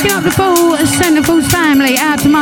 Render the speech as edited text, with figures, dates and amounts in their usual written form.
Picking up the full Centerfolds family out to my